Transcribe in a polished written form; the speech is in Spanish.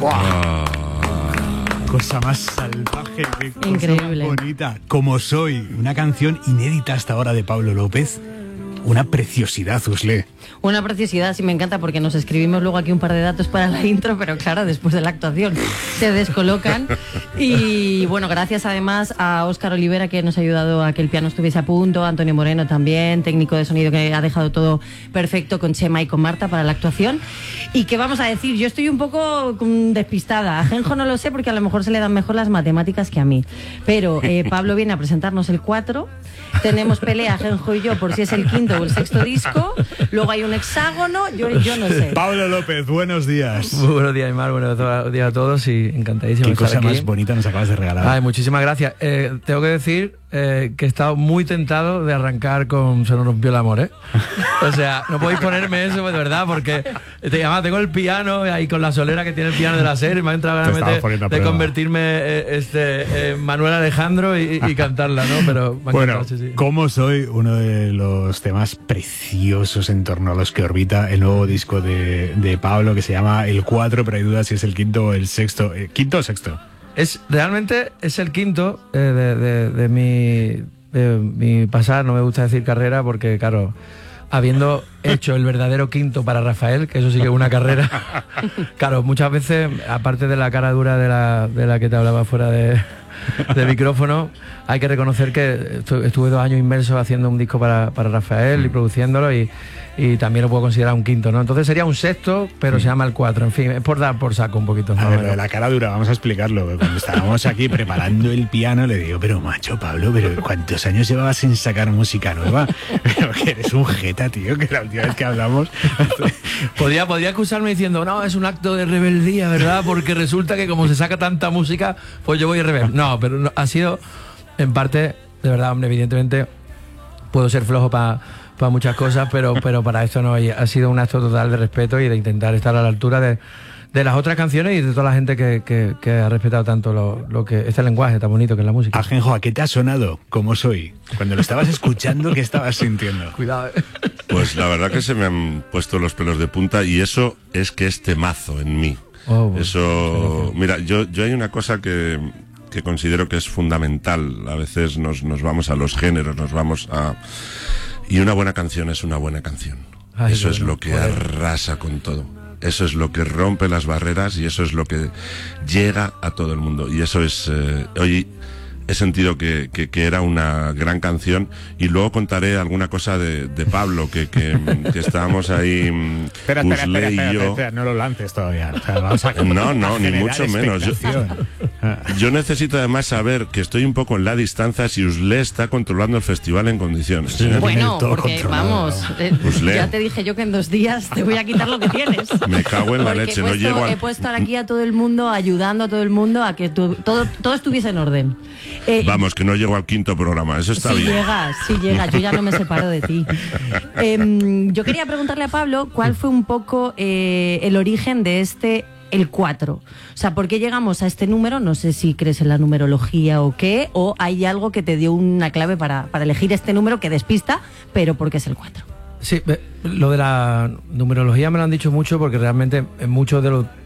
Cosa más salvaje, qué cosa Increíble. más bonita. Como soy, una canción inédita hasta ahora de Pablo López. Una preciosidad, Usle. Una preciosidad, sí, me encanta porque nos escribimos luego aquí un par de datos para la intro, pero claro, después de la actuación se descolocan. Y bueno, gracias además a Óscar Olivera, que nos ha ayudado a que el piano estuviese a punto, a Antonio Moreno también, técnico de sonido, que ha dejado todo perfecto, con Chema y con Marta para la actuación. Y qué vamos a decir, yo estoy un poco despistada. A Genjo no lo sé porque a lo mejor se le dan mejor las matemáticas que a mí. Pero Pablo viene a presentarnos el 4. Tenemos pelea Genjo y yo por si es el quinto o el sexto disco. Luego hay un hexágono, yo no sé. Pablo López, buenos días. Muy buenos días, Aymar, buenos días a todos y encantadísimo Qué de estar cosa aquí. más bonita nos acabas de regalar. Ay, muchísimas gracias. Tengo que decir que he estado muy tentado de arrancar con Se nos rompió el amor, ¿eh? O sea, no podéis ponerme eso de verdad, porque además tengo el piano ahí con la solera que tiene el piano de la serie, me ha entrado ganas de convertirme en Manuel Alejandro y cantarla, ¿no? Pero me ha bueno, encantado, sí. Como soy, uno de los temas preciosos en torno a los que orbita el nuevo disco de Pablo, que se llama El 4, pero hay dudas si es el quinto o el sexto. ¿Quinto o sexto? Realmente es el quinto de mi pasar, no me gusta decir carrera porque, claro, habiendo hecho el verdadero quinto para Rafael, que eso sí que es una carrera, claro, muchas veces, aparte de la cara dura de la que te hablaba fuera de micrófono, hay que reconocer que estuve 2 años inmerso haciendo un disco para Rafael y produciéndolo y también lo puedo considerar un quinto, ¿no? Entonces sería un sexto, pero se llama el 4. En fin, es por dar por saco un poquito. A ver, lo de la cara dura, vamos a explicarlo. Cuando estábamos aquí preparando el piano, le digo, pero macho, Pablo, ¿pero cuántos años llevabas sin sacar música nueva? Pero que eres un jeta, tío, que la última vez que hablamos... Podría acusarme diciendo, no, es un acto de rebeldía, ¿verdad? Porque resulta que como se saca tanta música, pues yo voy a rebelde. No, pero no, ha sido, en parte, de verdad, hombre, evidentemente, puedo ser flojo para muchas cosas, pero para esto no, ha sido un acto total de respeto y de intentar estar a la altura de las otras canciones y de toda la gente que ha respetado tanto lo que este lenguaje tan bonito que es la música. Ajenjo, ¿a qué te ha sonado? ¿Cómo soy? Cuando lo estabas escuchando, ¿qué estabas sintiendo? Cuidado. Pues la verdad que se me han puesto los pelos de punta y eso es que es temazo en mí. Eso, mira, yo hay una cosa que considero que es fundamental. A veces nos vamos a los géneros, y una buena canción es una buena canción. Eso es lo que arrasa con todo. Eso es lo que rompe las barreras y eso es lo que llega a todo el mundo. Y eso es... hoy he sentido que era una gran canción y luego contaré alguna cosa de Pablo, que estábamos ahí... Espera, no lo lances todavía. O sea, vamos a no, ni mucho menos. Yo necesito además saber que estoy un poco en la distancia si Usle está controlando el festival en condiciones. Sí, bueno, porque vamos, ya te dije yo que en 2 días te voy a quitar lo que tienes. Me cago en la leche, no llego he puesto aquí a todo el mundo, ayudando a todo el mundo a que todo estuviese en orden. Vamos, que no llego al 5.º programa, eso está bien. Sí llega, yo ya no me separo de ti. Yo quería preguntarle a Pablo cuál fue un poco el origen de el 4. O sea, ¿por qué llegamos a este número? No sé si crees en la numerología o qué, o hay algo que te dio una clave para elegir este número que despista, pero ¿por qué es el 4? Sí, lo de la numerología me lo han dicho mucho porque realmente en muchos de los